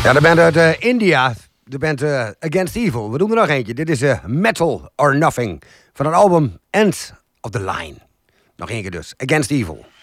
Ja, de band uit India. De band Against Evil. We doen er nog eentje. Dit is Metal or Nothing. Van het album End of the Line. Nog één keer dus. Against Evil.